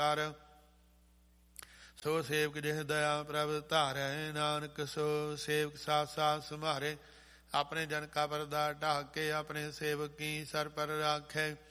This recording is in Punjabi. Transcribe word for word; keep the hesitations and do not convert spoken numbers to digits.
ਕਰ। ਸੋ ਸੇਵਕ ਜਿਹ ਦਇਆ ਪ੍ਰਭ ਧਾਰੈ, ਨਾਨਕ ਸੋ ਸੇਵਕ ਸਾਥ ਸਾਥ ਸੰਭਾਰੇ। ਆਪਣੇ ਜਨ ਕਾ ਪਰਦਾ ਢਾਕ ਕੇ, ਆਪਣੇ ਸੇਵਕ ਕੀ ਸਰ ਪਰ ਰਾਖੈ।